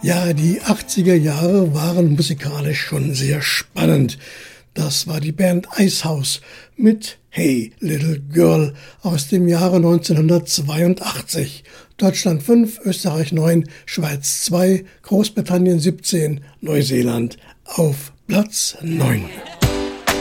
Ja, die 80er Jahre waren musikalisch schon sehr spannend. Das war die Band Icehouse mit Hey Little Girl aus dem Jahre 1982. Deutschland 5, Österreich 9, Schweiz 2, Großbritannien 17, Neuseeland auf Platz 9.